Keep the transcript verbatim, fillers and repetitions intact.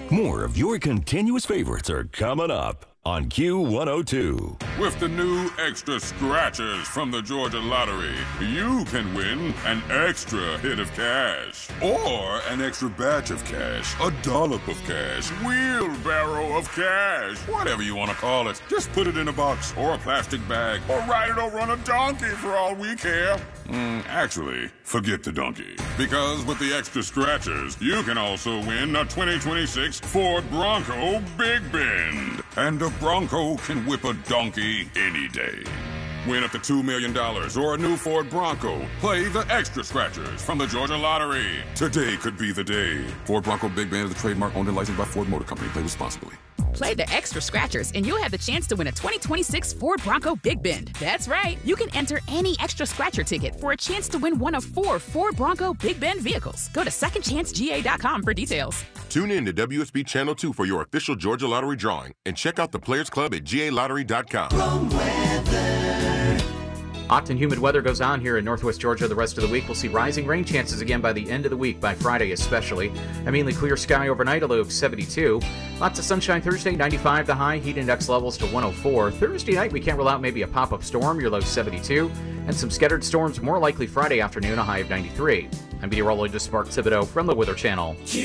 More of your continuous favorites are coming up on Q one oh two. With the new extra scratchers from the Georgia Lottery, you can win an extra hit of cash. Or an extra batch of cash, a dollop of cash, wheelbarrow of cash, whatever you want to call it. Just put it in a box or a plastic bag or ride it over on a donkey for all we care. Mm, actually, forget the donkey. Because with the extra scratchers, you can also win a twenty twenty-six Ford Bronco Big Bend. And a Bronco can whip a donkey any day. Win up to two million dollars or a new Ford Bronco. Play the extra scratchers from the Georgia Lottery. Today could be the day. Ford Bronco Big Bend is the trademark owned and licensed by Ford Motor Company. Play responsibly. Play the extra scratchers and you'll have the chance to win a twenty twenty-six Ford Bronco Big Bend. That's right. You can enter any extra scratcher ticket for a chance to win one of four Ford Bronco Big Bend vehicles. Go to second chance G A dot com for details. Tune in to W S B Channel two for your official Georgia Lottery drawing and check out the Players Club at G A lottery dot com. Hot and humid weather goes on here in northwest Georgia the rest of the week. We'll see rising rain chances again by the end of the week, by Friday especially. A mainly clear sky overnight, a low of seventy-two. Lots of sunshine Thursday, ninety-five the high, heat index levels to one oh four. Thursday night, we can't rule out maybe a pop-up storm, your low seventy-two. And some scattered storms more likely Friday afternoon, a high of ninety-three. I'm meteorologist Mark Thibodeau from the Weather Channel.